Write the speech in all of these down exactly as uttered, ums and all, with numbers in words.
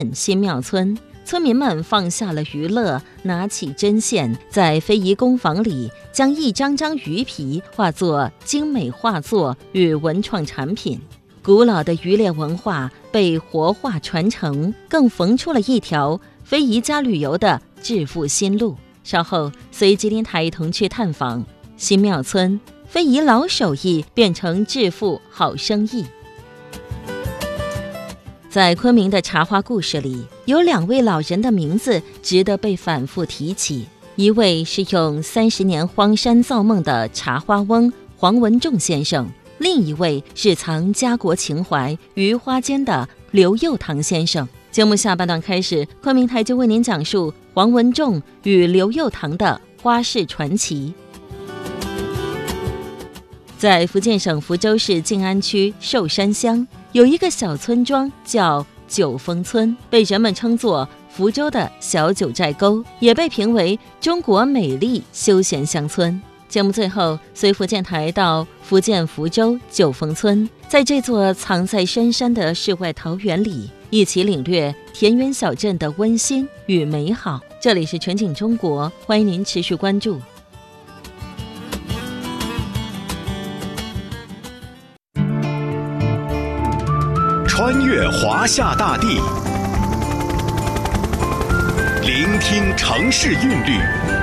新庙村，村民们放下了娱乐，拿起针线，在非遗工坊里将一张张鱼皮化作精美画作与文创产品。古老的渔猎文化被活化传承，更缝出了一条非遗加旅游的致富新路。稍后随吉林台同去探访新庙村，非遗老手艺变成致富好生意。在昆明的茶花故事里，有两位老人的名字值得被反复提起。一位是用三十年荒山造梦的茶花翁黄文仲先生，另一位是藏家国情怀于花间的刘佑堂先生。节目下半段开始，昆明台就为您讲述黄文仲与刘佑堂的花式传奇。在福建省福州市静安区寿山乡，有一个小村庄叫九峰村，被人们称作福州的小九寨沟，也被评为中国美丽休闲乡村。节目最后随福建台到福建福州九峰村，在这座藏在深山的世外桃源里，一起领略田园小镇的温馨与美好。这里是全景中国，欢迎您持续关注。 穿越华夏大地，聆听城市韵律，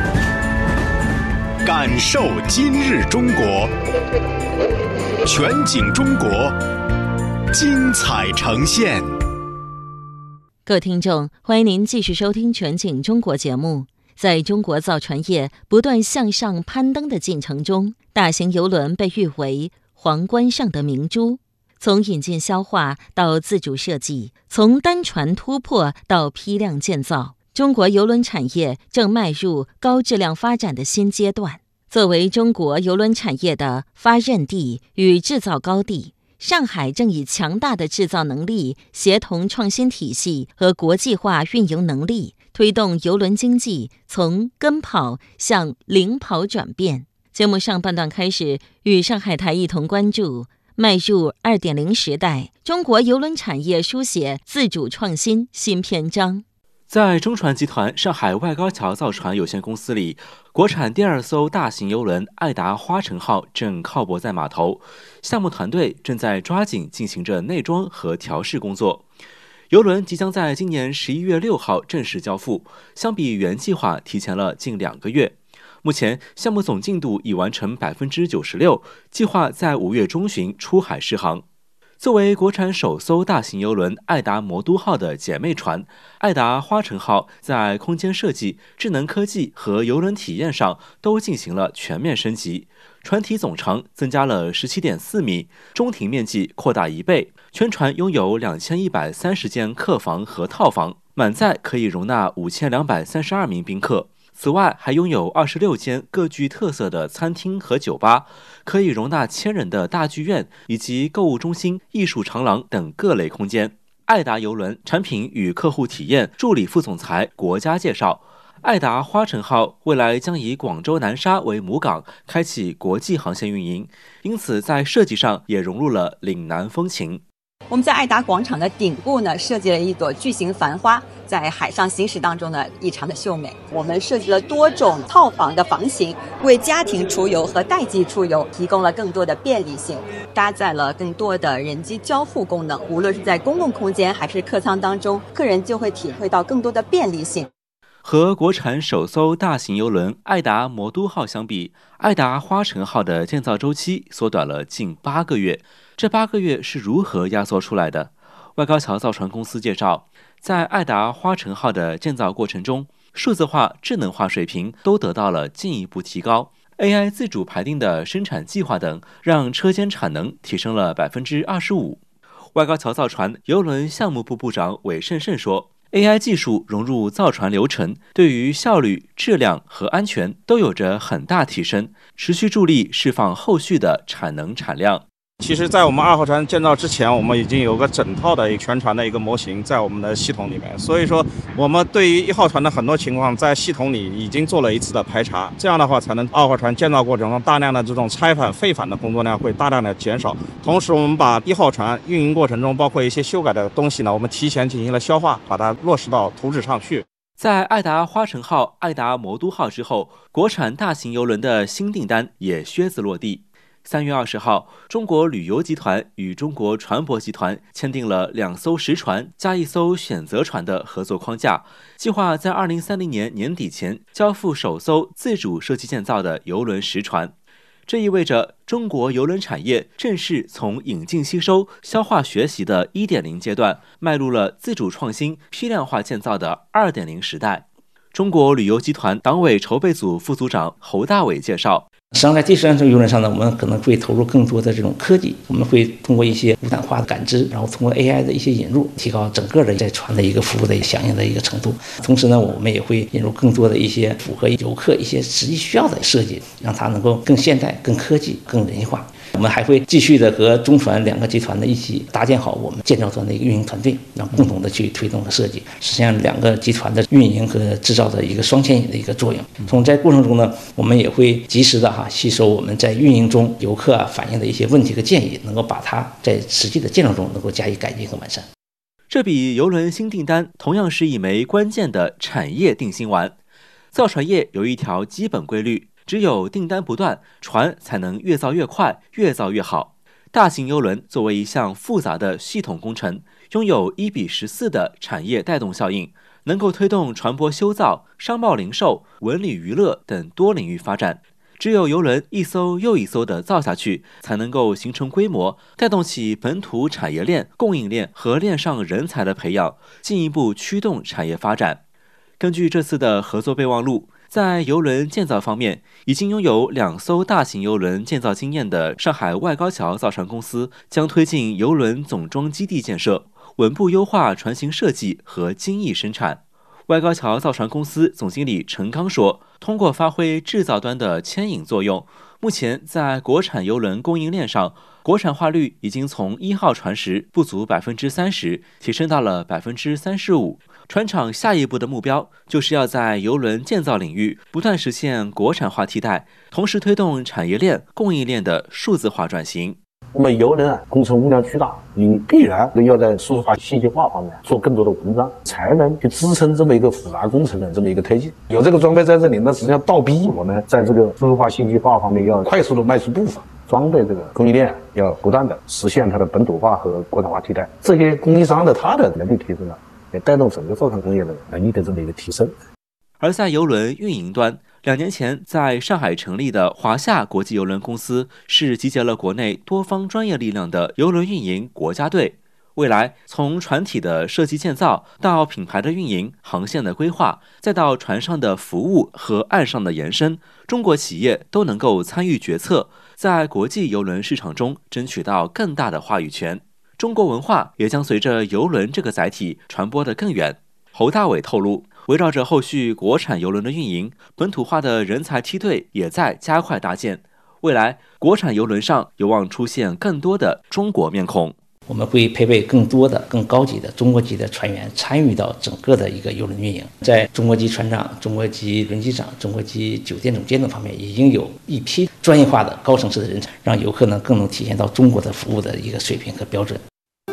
感受今日中国。全景中国，精彩呈现。 各位听众，欢迎您继续收听全景中国节目。在中国造船业不断向上攀登的进程中，大型邮轮被誉为皇冠上的明珠。从引进消化到自主设计，从单船突破到批量建造，中国邮轮产业正迈入高质量发展的新阶段。作为中国邮轮产业的发轫地与制造高地，上海正以强大的制造能力，协同创新体系和国际化运营能力，推动邮轮经济从跟跑向领跑转变。节目上半段开始，与上海台一同关注迈入 二点零 时代，中国邮轮产业书写自主创新新篇章。 在中船集团上海外高桥造船有限公司里，国产第二艘大型邮轮爱达花城号正靠泊在码头，项目团队正在抓紧进行着内装和调试工作。邮轮即将在今年十一月六号正式交付，相比原计划提前了近两个月。目前项目总进度已完成 百分之九十六， 计划在五月中旬出海试航。作为国产首艘大型邮轮爱达魔都号的姐妹船，爱达花城号在空间设计、智能科技和邮轮体验上都进行了全面升级。船体总长增加了 十七点四米，中庭面积扩大一倍，全船拥有两千一百三十间客房和套房，满载可以容纳五千两百三十二名宾客。此外，还拥有二十六间各具特色的餐厅和酒吧，可以容纳千人的大剧院以及购物中心、艺术长廊等各类空间。爱达邮轮产品与客户体验助理副总裁国家介绍，爱达花城号未来将以广州南沙为母港，开启国际航线运营，因此在设计上也融入了岭南风情。 我们在爱达广场的顶部呢，设计了一朵巨型繁花，在海上行驶当中呢，异常的秀美。我们设计了多种套房的房型，为家庭出游和代际出游提供了更多的便利性，搭载了更多的人机交互功能。无论是在公共空间还是客舱当中，客人就会体会到更多的便利性。 和国产首艘大型邮轮爱达魔都号相比，爱达花城号的建造周期缩短了近八个月。这八个月是如何压缩出来的？外高桥造船公司介绍，在爱达花城号的建造过程中，数字化、智能化水平都得到了进一步提高。A I 自主排定的生产计划等，让车间产能提升了 百分之二十五。外高桥造船邮轮项目部部长韦胜胜说， A I 技术融入造船流程，对于效率、质量和安全都有着很大提升，持续助力释放后续的产能产量。 其实在我们二号船建造之前，我们已经有个整套的全船的一个模型在我们的系统里面，所以说我们对于一号船的很多情况在系统里已经做了一次的排查，这样的话才能二号船建造过程中大量的这种拆返废返的工作量会大量的减少。同时我们把一号船运营过程中包括一些修改的东西呢，我们提前进行了消化，把它落实到图纸上去。 在爱达花城号、爱达魔都号之后，国产大型邮轮的新订单也靴子落地。三月二十号，中国旅游集团与中国船舶集团签订了两艘实船加一艘选择船的合作框架，计划在二零三零年年底前交付首艘自主设计建造的邮轮实船。这意味着中国邮轮产业正式从引进吸收、消化学习的 一点零 阶段，迈入了自主创新、批量化建造的 二点零 时代。中国旅游集团党委筹备组副组长侯大伟介绍， 实际上在第三艘邮轮上呢，我们可能会投入更多的这种科技，我们会通过一些无感化的感知，然后通过 A I 的一些引入，提高整个的在船的一个服务的响应的一个程度。同时呢，我们也会引入更多的一些符合游客一些实际需要的设计，让它能够更现代、更科技、更人性化。我们还会继续的和中船两个集团的一起搭建好我们建造端的一个运营团队，然后共同的去推动和设计，实现两个集团的运营和制造的一个双牵引的一个作用。从在过程中呢，我们也会及时的哈吸收我们在运营中游客啊反映的一些问题和建议，能够把它在实际的建造中能够加以改进和完善。 这笔邮轮新订单同样是一枚关键的产业定心丸。造船业有一条基本规律，只有订单不断，船才能越造越快，越造越好。大型邮轮作为一项复杂的系统工程，拥有一比十四的产业带动效应，能够推动船舶修造、商贸零售、文旅娱乐等多领域发展。只有邮轮一艘又一艘的造下去，才能够形成规模，带动起本土产业链、供应链和链上人才的培养，进一步驱动产业发展。根据这次的合作备忘录，在邮轮建造方面，已经拥有两艘大型邮轮建造经验的上海外高桥造船公司将推进邮轮总装基地建设，稳步优化船型设计和精益生产。外高桥造船公司总经理陈刚说，通过发挥制造端的牵引作用，目前在国产邮轮供应链上，国产化率已经从一号船时不足百分之三十提升到了百分之三十五。船厂下一步的目标就是要在邮轮建造领域不断实现国产化替代，同时推动产业链、供应链的数字化转型。 我们邮轮啊，工程物量巨大，你必然要在数字化、信息化方面做更多的文章，才能去支撑这么一个复杂工程的这么一个推进。有这个装备在这里，那实际上倒逼我们在这个数字化、信息化方面要快速的迈出步伐。装备这个供应链要不断的实现它的本土化和国产化替代，这些供应商的它的能力提升了，也带动整个造船工业的能力的这么一个提升。 而在邮轮运营端，两年前在上海成立的华夏国际邮轮公司是集结了国内多方专业力量的邮轮运营国家队。未来，从船体的设计建造到品牌的运营、航线的规划，再到船上的服务和岸上的延伸，中国企业都能够参与决策，在国际邮轮市场中争取到更大的话语权。中国文化也将随着邮轮这个载体传播得更远。侯大伟透露，围绕着后续国产邮轮的运营，本土化的人才梯队也在加快搭建。未来，国产邮轮上有望出现更多的中国面孔。 我们会配备更多的、更高级的中国籍的船员参与到整个的一个邮轮运营，在中国籍船长、中国籍轮机长、中国籍酒店总监等方面，已经有一批专业化的高层次的人才，让游客呢更能体现到中国的服务的一个水平和标准。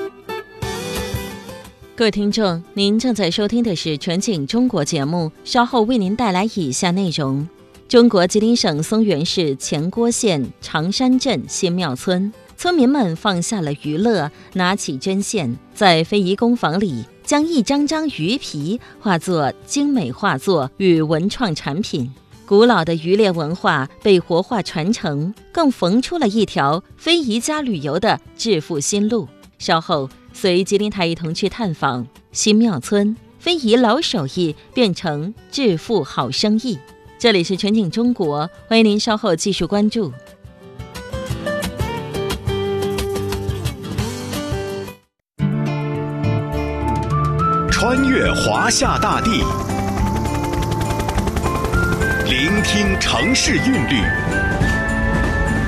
各位听众，您正在收听的是全景中国节目，稍后为您带来以下内容：中国吉林省松原市前郭县长山镇新庙村。村民们放下了娱乐，拿起针线，在非遗工坊里将一张张鱼皮化作精美画作与文创产品。古老的渔猎文化被活化传承，更缝出了一条非遗加旅游的致富新路。稍后随吉林台一同去探访新庙村，非遗老手艺变成致富好生意。这里是全景中国，欢迎您稍后继续关注。 穿越华夏大地，聆听城市韵律，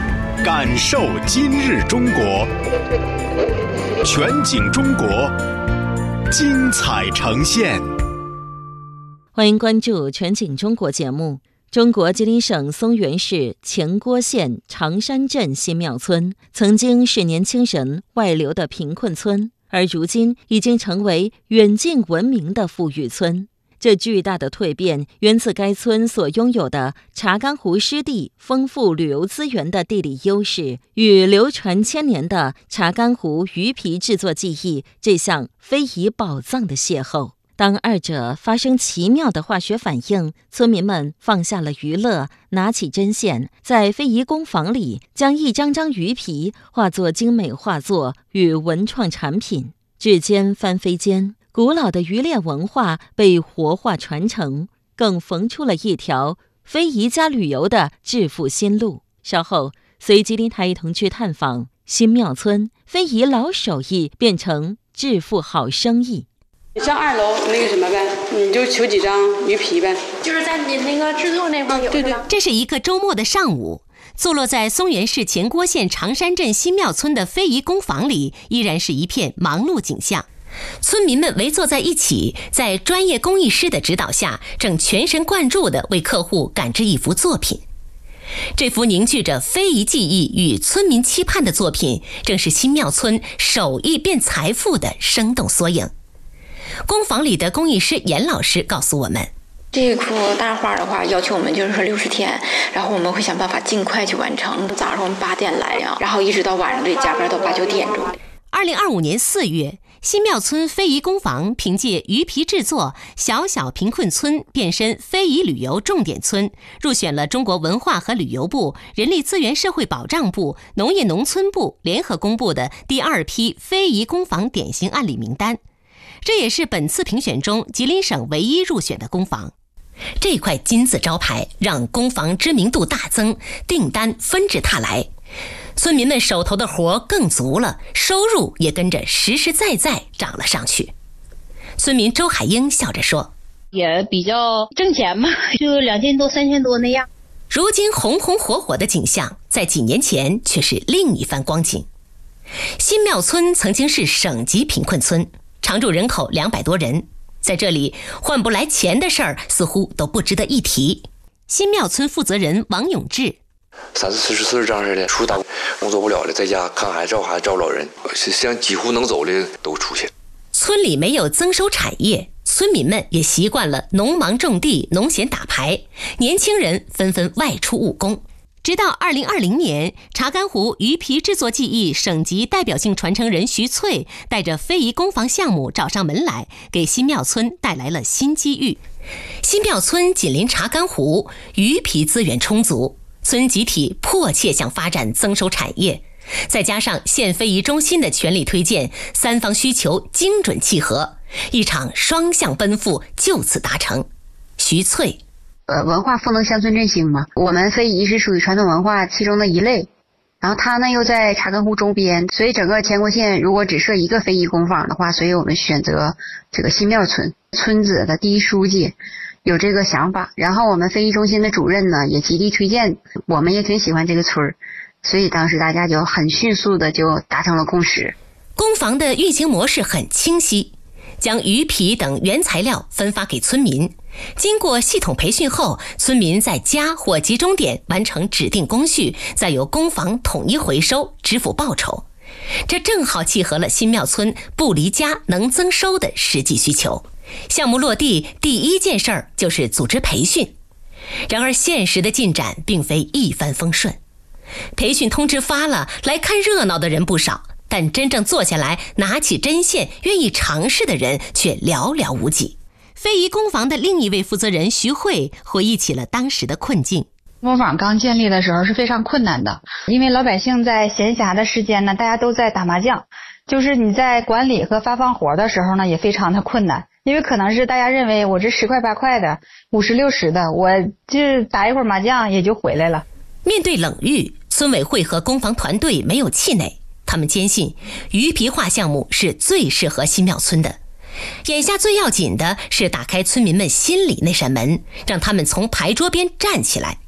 感受今日中国，全景中国，精彩呈现。 欢迎关注全景中国节目。中国吉林省松原市前郭县长山镇新庙村曾经是年轻人外流的贫困村，而如今已经成为远近闻名的富裕村。这巨大的蜕变源自该村所拥有的查干湖湿地丰富旅游资源的地理优势，与流传千年的查干湖鱼皮制作技艺这项非遗宝藏的邂逅。当二者发生奇妙的化学反应，村民们放下了娱乐，拿起针线，在非遗工坊里将一张张鱼皮化作精美画作与文创产品。指尖翻飞间，古老的渔猎文化被活化传承，更缝出了一条非遗加旅游的致富新路。稍后，随吉林台一同去探访新庙村，非遗老手艺变成致富好生意。 上二楼那个什么呗，你就求几张鱼皮呗， 就是在你那个制作那块有。 对对， 这是一个周末的上午，坐落在松原市前郭县长山镇新庙村的非遗工坊里，依然是一片忙碌景象。村民们围坐在一起，在专业工艺师的指导下，正全神贯注地为客户赶制一幅作品。这幅凝聚着非遗技艺与村民期盼的作品，正是新庙村手艺变财富的生动缩影。工坊里的工艺师严老师告诉我们， 这幅大画的话，要求我们就是说六十天，然后我们会想办法尽快去完成。早上我们八点来呀，然后一直到晚上得加班到八九点钟。 二零二五年四月，新庙村非遗工坊凭借鱼皮制作小小贫困村变身非遗旅游重点村，入选了中国文化和旅游部、人力资源社会保障部、农业农村部联合公布的第二批非遗工坊典型案例名单。这也是本次评选中吉林省唯一入选的工坊。这块金字招牌让工坊知名度大增，订单纷至沓来，村民们手头的活更足了，收入也跟着实实在在涨了上去。村民周海英笑着说， 也比较挣钱嘛，就两千多三千多那样。 如今红红火火的景象，在几年前却是另一番光景。新庙村曾经是省级贫困村，常住人口两百多人，在这里换不来钱的事儿似乎都不值得一提。新庙村负责人王永志， 三四十岁这样式的，出去打工作不了的，在家看孩子、照孩子、照老人，实际上几乎能走的都出去。 村里没有增收产业，村民们也习惯了农忙种地、农闲打牌，年轻人纷纷外出务工。直到二零二零年，查干湖鱼皮制作技艺省级代表性传承人徐翠带着非遗工坊项目找上门来，给新庙村带来了新机遇。新庙村紧邻查干湖，鱼皮资源充足，村集体迫切想发展增收产业，再加上县非遗中心的全力推荐，三方需求精准契合，一场双向奔赴就此达成。徐翠， 呃，文化赋能乡村振兴嘛，我们非遗是属于传统文化其中的一类，然后它呢又在查干湖周边，所以整个前郭县如果只设一个非遗工坊的话，所以我们选择这个新庙村。村子的第一书记有这个想法，然后我们非遗中心的主任呢也极力推荐，我们也挺喜欢这个村，所以当时大家就很迅速的就达成了共识。 工坊的运行模式很清晰，将鱼皮等原材料分发给村民，经过系统培训后，村民在家或集中点完成指定工序，再由工坊统一回收，支付报酬。这正好契合了新庙村不离家能增收的实际需求。项目落地第一件事儿就是组织培训，然而现实的进展并非一帆风顺。培训通知发了，来看热闹的人不少，但真正坐下来拿起针线愿意尝试的人却寥寥无几。非遗工坊的另一位负责人徐慧回忆起了当时的困境。 工坊刚建立的时候是非常困难的，因为老百姓在闲暇的时间呢，大家都在打麻将，就是你在管理和发放活的时候呢，也非常的困难，因为可能是大家认为我这十块八块的，五十六十的，我就打一会儿麻将也就回来了。 面对冷遇，村委会和工坊团队没有气馁，他们坚信鱼皮画项目是最适合新庙村的。眼下最要紧的是打开村民们心里那扇门，让他们从牌桌边站起来。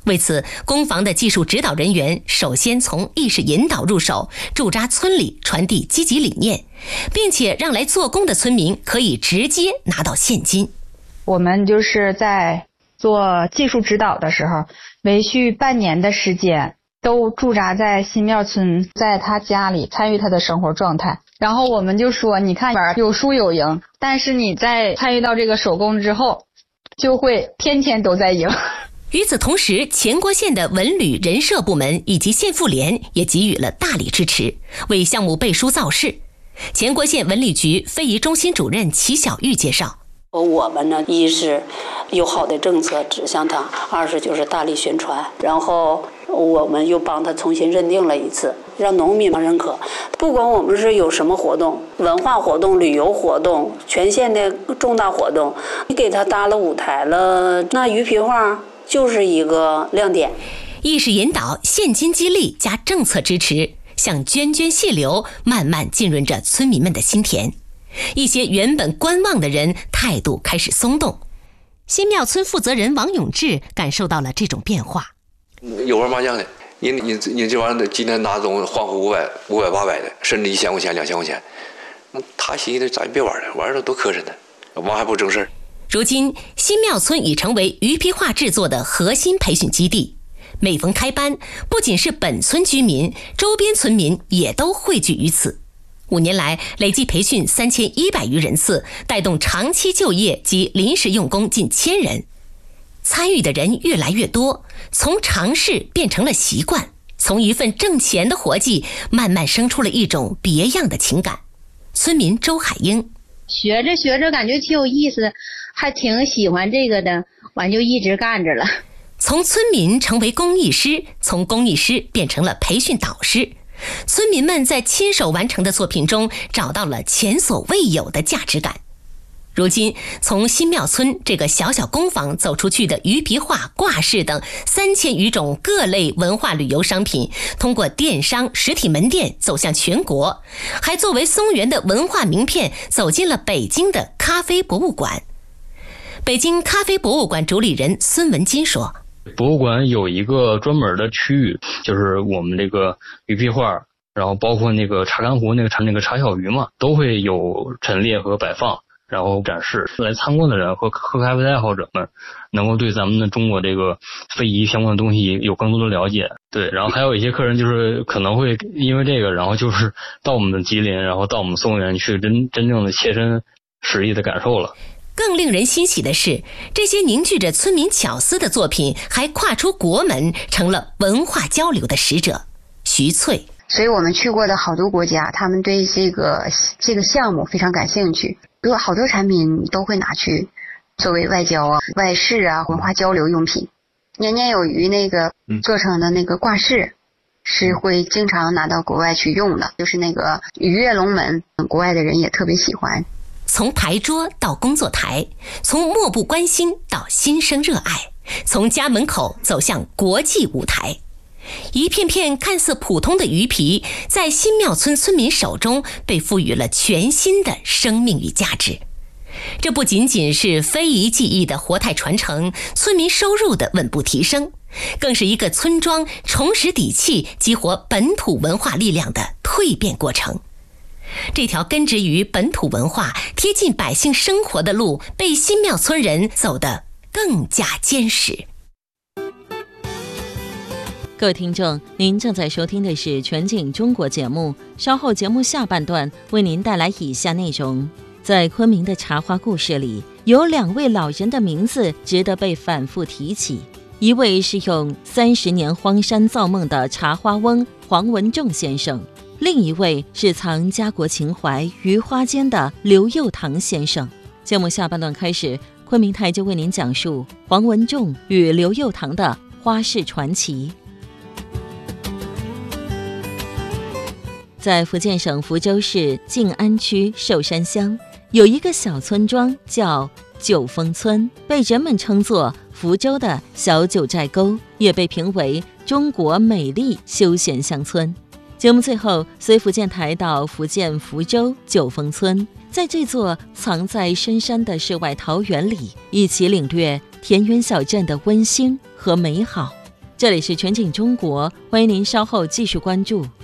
为此，工房的技术指导人员首先从意识引导入手，驻扎村里，传递积极理念，并且让来做工的村民可以直接拿到现金。 我们就是在做技术指导的时候，连续半年的时间都驻扎在新庙村，在他家里参与他的生活状态。然后我们就说，你看有输有赢，但是你在参与到这个手工之后，就会天天都在赢。 与此同时，前郭县的文旅人社部门以及县妇联也给予了大力支持，为项目背书造势。前郭县文旅局非遗中心主任齐小玉介绍， 我们呢，一是有好的政策指向他，二是就是大力宣传，然后我们又帮他重新认定了一次，让农民认可。不管我们是有什么活动，文化活动、旅游活动、全县的重大活动，你给他搭了舞台了，那鱼皮画就是一个亮点。 意识引导、现金激励加政策支持，像涓涓细流，慢慢浸润着村民们的心田。一些原本观望的人态度开始松动。新庙村负责人王永志感受到了这种变化。 有玩麻将的，你你你这玩意儿今天拿走换回五百、五百、八百的，甚至一千块钱、两千块钱，那他寻思咱别玩了，玩了多磕碜呢，玩还不正事儿。 如今，新庙村已成为鱼皮画制作的核心培训基地。每逢开班，不仅是本村居民，周边村民也都汇聚于此。五年来，累计培训三千一百余人次，带动长期就业及临时用工近千人。参与的人越来越多，从尝试变成了习惯，从一份挣钱的活计，慢慢生出了一种别样的情感。村民周海英， 学着学着感觉挺有意思，还挺喜欢这个的，完就一直干着了。 从村民成为工艺师，从工艺师变成了培训导师。村民们在亲手完成的作品中找到了前所未有的价值感。如今，从新庙村这个小小工坊走出去的鱼皮画、挂饰等三千余种各类文化旅游商品，通过电商实体门店走向全国，还作为松原的文化名片走进了北京的咖啡博物馆。北京咖啡博物馆主理人孙文金说， 博物馆有一个专门的区域，就是我们这个鱼皮画，然后包括那个茶干湖那个茶那个茶小鱼嘛，都会有陈列和摆放，然后展示。来参观的人和喝咖啡的爱好者们能够对咱们的中国这个非遗相关的东西有更多的了解。对，然后还有一些客人就是可能会因为这个，然后就是到我们的吉林，然后到我们松原去真真正的切身实地的感受了。 更令人欣喜的是，这些凝聚着村民巧思的作品还跨出国门，成了文化交流的使者。徐翠， 所以我们去过的好多国家，他们对这个这个项目非常感兴趣，有好多产品都会拿去作为外交啊、外事啊、文化交流用品。年年有余那个做成的那个挂饰，是会经常拿到国外去用的，就是那个鱼跃龙门，国外的人也特别喜欢。 从牌桌到工作台，从漠不关心到心生热爱，从家门口走向国际舞台。一片片看似普通的鱼皮，在新庙村村民手中被赋予了全新的生命与价值。这不仅仅是非遗技艺的活态传承，村民收入的稳步提升，更是一个村庄重拾底气、激活本土文化力量的蜕变过程。这条根植于本土文化、贴近百姓生活的路，被新庙村人走得更加坚实。 各位听众，您正在收听的是全景中国节目，稍后节目下半段为您带来以下内容。在昆明的茶花故事里，有两位老人的名字值得被反复提起。一位是用三十年荒山造梦的茶花翁黄文仲先生，另一位是藏家国情怀于花间的刘佑堂先生。节目下半段开始，昆明台就为您讲述黄文仲与刘佑堂的花式传奇。在福建省福州市静安区寿山乡，有一个小村庄叫九峰村，被人们称作福州的小九寨沟，也被评为中国美丽休闲乡村。节目最后，随福建台到福建福州九峰村，在这座藏在深山的世外桃源里，一起领略田园小镇的温馨和美好。 这里是全景中国，欢迎您稍后继续关注。